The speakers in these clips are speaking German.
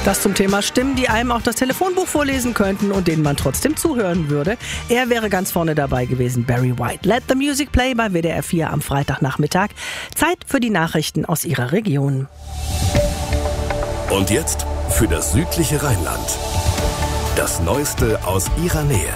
Das zum Thema Stimmen, die einem auch das Telefonbuch vorlesen könnten und denen man trotzdem zuhören würde. Er wäre ganz vorne dabei gewesen, Barry White. Let the Music Play bei WDR 4 am Freitagnachmittag. Zeit für die Nachrichten aus Ihrer Region. Und jetzt für das südliche Rheinland. Das Neueste aus Ihrer Nähe.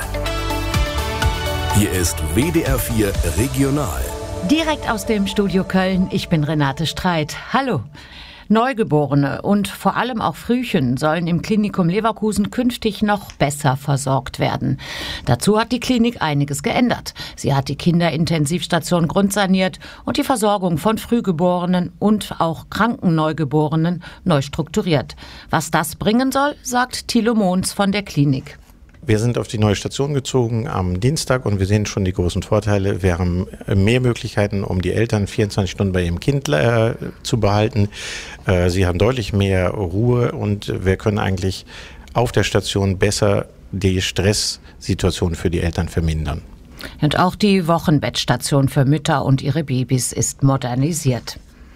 Hier ist WDR 4 Regional. Direkt aus dem Studio Köln, ich bin Renate Streit. Hallo. Neugeborene und vor allem auch Frühchen sollen im Klinikum Leverkusen künftig noch besser versorgt werden. Dazu hat die Klinik einiges geändert. Sie hat die Kinderintensivstation grundsaniert und die Versorgung von Frühgeborenen und auch kranken Neugeborenen neu strukturiert. Was das bringen soll, sagt Thilo Mohns von der Klinik. Wir sind auf die neue Station gezogen am Dienstag und wir sehen schon die großen Vorteile. Wir haben mehr Möglichkeiten, um die Eltern 24 Stunden bei ihrem Kind zu behalten. Sie haben deutlich mehr Ruhe und wir können eigentlich auf der Station besser die Stresssituation für die Eltern vermindern. Und auch die Wochenbettstation für Mütter und ihre Babys ist modernisiert.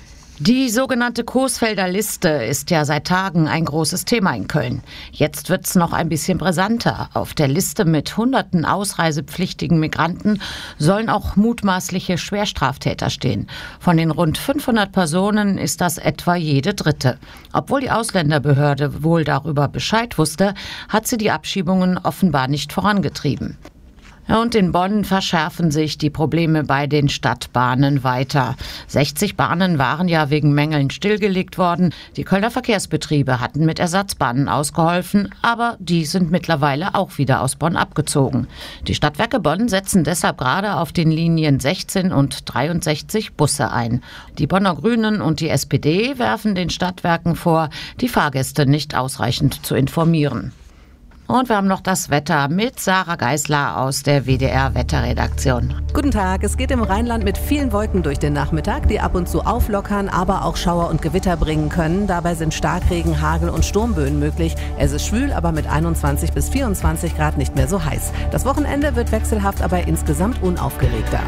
Die sogenannte Coesfelder Liste ist ja seit Tagen ein großes Thema in Köln. Jetzt wird's noch ein bisschen brisanter. Auf der Liste mit hunderten ausreisepflichtigen Migranten sollen auch mutmaßliche Schwerstraftäter stehen. Von den rund 500 Personen ist das etwa jede dritte. Obwohl die Ausländerbehörde wohl darüber Bescheid wusste, hat sie die Abschiebungen offenbar nicht vorangetrieben. Und in Bonn verschärfen sich die Probleme bei den Stadtbahnen weiter. 60 Bahnen waren ja wegen Mängeln stillgelegt worden. Die Kölner Verkehrsbetriebe hatten mit Ersatzbahnen ausgeholfen, aber die sind mittlerweile auch wieder aus Bonn abgezogen. Die Stadtwerke Bonn setzen deshalb gerade auf den Linien 16 und 63 Busse ein. Die Bonner Grünen und die SPD werfen den Stadtwerken vor, die Fahrgäste nicht ausreichend zu informieren. Und wir haben noch das Wetter mit Sarah Geisler aus der WDR-Wetterredaktion. Guten Tag, es geht im Rheinland mit vielen Wolken durch den Nachmittag, die ab und zu auflockern, aber auch Schauer und Gewitter bringen können. Dabei sind Starkregen, Hagel und Sturmböen möglich. Es ist schwül, aber mit 21 bis 24 Grad nicht mehr so heiß. Das Wochenende wird wechselhaft, aber insgesamt unaufgeregter.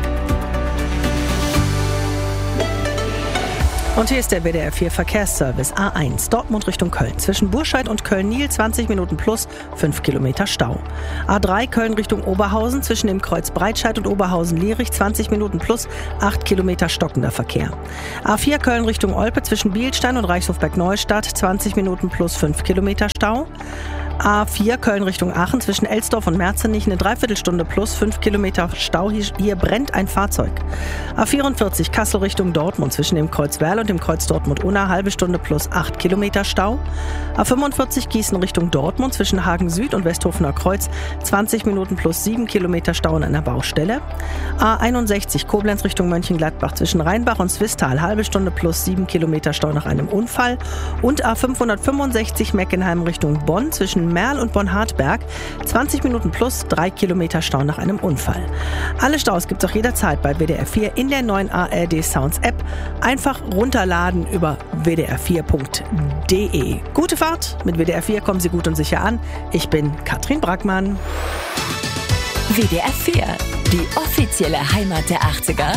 Und hier ist der WDR 4 Verkehrsservice A1 Dortmund Richtung Köln. Zwischen Burscheid und Köln-Niel 20 Minuten plus 5 Kilometer Stau. A3 Köln Richtung Oberhausen zwischen dem Kreuz Breitscheid und Oberhausen-Lierich 20 Minuten plus 8 Kilometer stockender Verkehr. A4 Köln Richtung Olpe zwischen Bielstein und Reichshofberg-Neustadt 20 Minuten plus 5 Kilometer Stau. A4 Köln Richtung Aachen zwischen Elsdorf und Merzenich eine Dreiviertelstunde plus 5 Kilometer Stau. Hier brennt ein Fahrzeug. A44 Kassel Richtung Dortmund zwischen dem Kreuz Werl und dem Kreuz Dortmund-Unna halbe Stunde plus 8 Kilometer Stau. A45 Gießen Richtung Dortmund zwischen Hagen Süd und Westhofener Kreuz 20 Minuten plus 7 Kilometer Stau an einer Baustelle. A61 Koblenz Richtung Mönchengladbach zwischen Rheinbach und Swisttal halbe Stunde plus 7 Kilometer Stau nach einem Unfall. Und A565 Meckenheim Richtung Bonn zwischen Merl und Bonn-Hartberg 20 Minuten plus 3 Kilometer Stau nach einem Unfall. Alle Staus gibt es auch jederzeit bei WDR 4 in der neuen ARD Sounds App. Einfach runterladen über wdr4.de. Gute Fahrt, mit WDR 4 kommen Sie gut und sicher an. Ich bin Katrin Brackmann. WDR 4, die offizielle Heimat der 80er.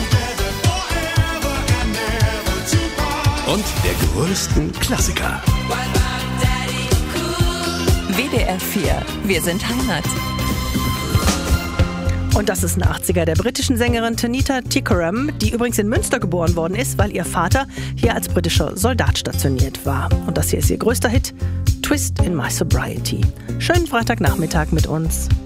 Und der größten Klassiker. WDR 4, wir sind Heimat. Und das ist ein 80er der britischen Sängerin Tanita Tikaram, die übrigens in Münster geboren worden ist, weil ihr Vater hier als britischer Soldat stationiert war. Und das hier ist ihr größter Hit, Twist in My Sobriety. Schönen Freitagnachmittag mit uns.